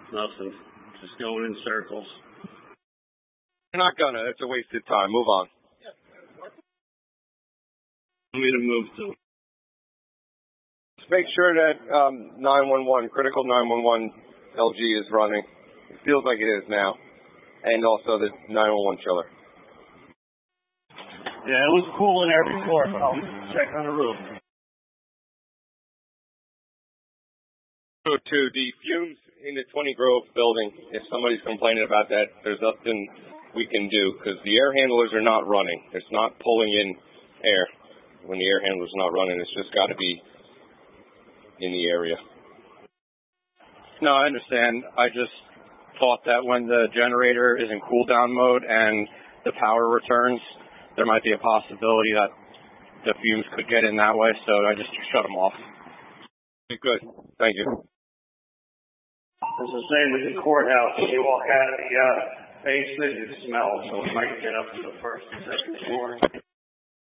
Nothing. Just going in circles. You're not gonna. It's a wasted time. Move on. Want me to move to? Just make sure that 911, critical 911 LG is running. It feels like it is now. And also the 911 chiller. Yeah, it was cool in there before. I'll check on the roof. So to the fumes in the 20 Grove building, if somebody's complaining about that, there's nothing we can do because the air handlers are not running. It's not pulling in air when the air handler's not running. It's just got to be in the area. No, I understand. I just thought that when the generator is in cool down mode and the power returns, there might be a possibility that the fumes could get in that way, so I just shut them off. Good. Thank you. It's the same as the courthouse. You walk out of the basement, you smell, so it might get up to the first and second floor.